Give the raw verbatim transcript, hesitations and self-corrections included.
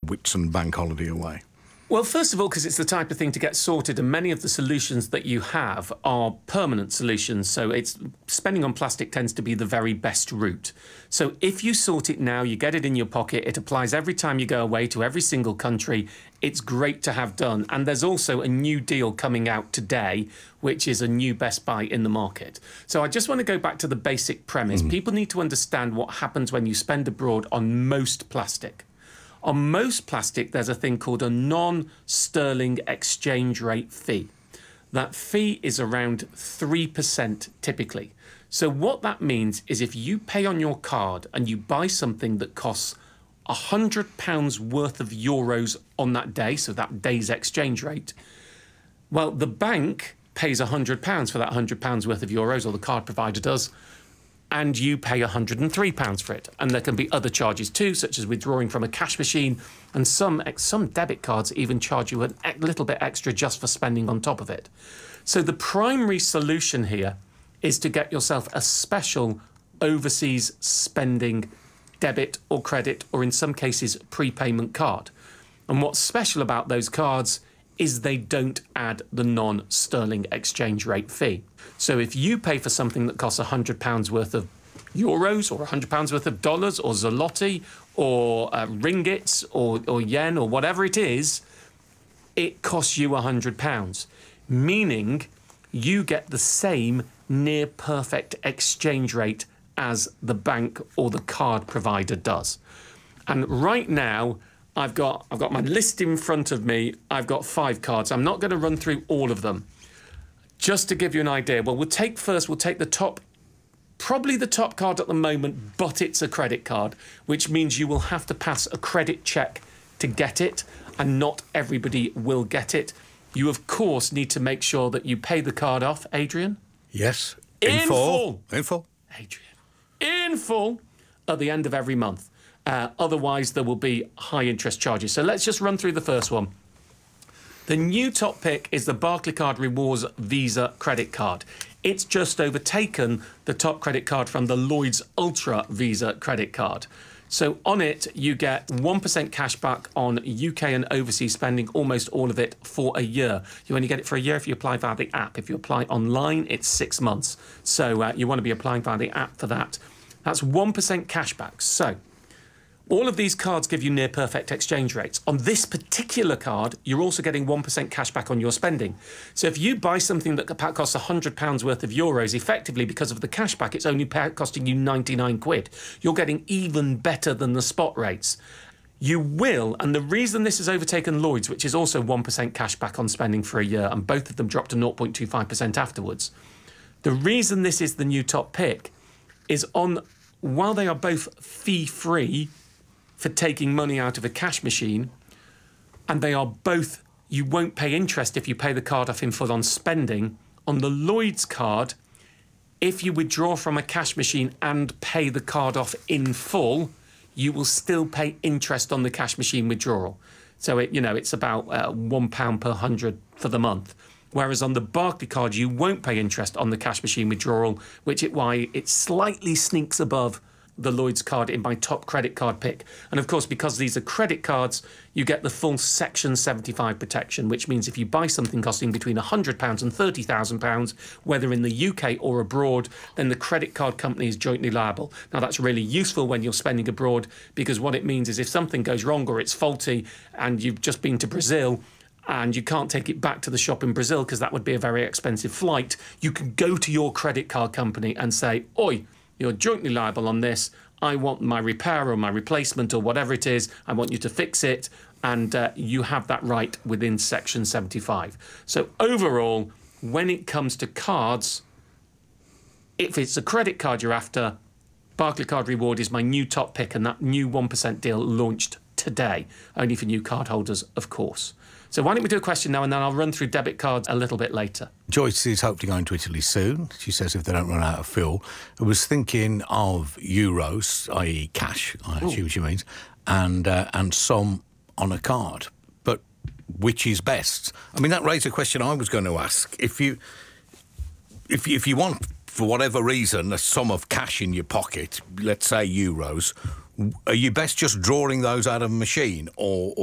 Whitsun bank holiday away? Well, first of all, because it's the type of thing to get sorted, and many of the solutions that you have are permanent solutions. So it's spending on plastic tends to be the very best route. So if you sort it now, you get it in your pocket, it applies every time you go away to every single country. It's great to have done. And there's also a new deal coming out today, which is a new Best Buy in the market. So I just want to go back to the basic premise. Mm. People need to understand what happens when you spend abroad on most plastic. On most plastic, there's a thing called a non-sterling exchange rate fee. That fee is around three percent typically. So what that means is if you pay on your card and you buy something that costs one hundred pounds worth of euros on that day, so that day's exchange rate, well, the bank pays one hundred pounds for that one hundred pounds worth of euros, or the card provider does, and you pay one hundred and three pounds for it. And there can be other charges too, such as withdrawing from a cash machine, and some some debit cards even charge you a little bit extra just for spending on top of it. So the primary solution here is to get yourself a special overseas spending debit or credit, or in some cases, prepayment card. And what's special about those cards is they don't add the non-sterling exchange rate fee. So if you pay for something that costs one hundred pounds worth of euros, or one hundred pounds worth of dollars, or zloty, or uh, ringgits, or, or yen, or whatever it is, it costs you one hundred pounds, meaning you get the same near-perfect exchange rate as the bank or the card provider does. And right now, I've got I've got my list in front of me. I've got five cards. I'm not going to run through all of them. Just to give you an idea, well, we'll take first, we'll take the top, probably the top card at the moment, but it's a credit card, which means you will have to pass a credit check to get it, and not everybody will get it. You, of course, need to make sure that you pay the card off, Adrian. Yes. In, in full. full. In full. Adrian. In full at the end of every month. Uh, otherwise, there will be high interest charges. So let's just run through the first one. The new top pick is the Barclaycard Rewards Visa credit card. It's just overtaken the top credit card from the Lloyds Ultra Visa credit card. So on it, you get one percent cash back on U K and overseas spending, almost all of it for a year. You only get it for a year if you apply via the app. If you apply online, it's six months. So uh, you want to be applying via the app for that. That's one percent cash back. So all of these cards give you near-perfect exchange rates. On this particular card, you're also getting one percent cash back on your spending. So if you buy something that costs one hundred pounds worth of euros, effectively, because of the cash back, it's only costing you ninety-nine quid. You're getting even better than the spot rates. You will, and the reason this has overtaken Lloyds, which is also one percent cash back on spending for a year, and both of them dropped to zero point two five percent afterwards, the reason this is the new top pick is on, while they are both fee-free for taking money out of a cash machine, and they are both, you won't pay interest if you pay the card off in full on spending. On the Lloyds card, if you withdraw from a cash machine and pay the card off in full, you will still pay interest on the cash machine withdrawal. So, it, you know, it's about uh, one pound per hundred for the month. Whereas on the Barclaycard, you won't pay interest on the cash machine withdrawal, which is why it slightly sneaks above the Lloyds card in my top credit card pick. And of course, because these are credit cards, you get the full Section seventy-five protection, which means if you buy something costing between one hundred pounds and thirty thousand pounds, whether in the U K or abroad, then the credit card company is jointly liable. Now, that's really useful when you're spending abroad, because what it means is if something goes wrong or it's faulty and you've just been to Brazil and you can't take it back to the shop in Brazil because that would be a very expensive flight, you can go to your credit card company and say, "Oi, you're jointly liable on this. I want my repair or my replacement or whatever it is. I want you to fix it." And uh, you have that right within Section seventy-five. So overall, when it comes to cards, if it's a credit card you're after, Barclaycard Reward is my new top pick, and that new one percent deal launched today, only for new card holders, of course. So why don't we do a question now, and then I'll run through debit cards a little bit later. Joyce is hoping to go into Italy soon. She says if they don't run out of fuel. I was thinking of euros, that is cash, I assume she means, and uh, and some on a card. But which is best? I mean, that raised a question I was going to ask. If you, if you, if you want, for whatever reason, a sum of cash in your pocket, let's say euros, are you best just drawing those out of a machine, or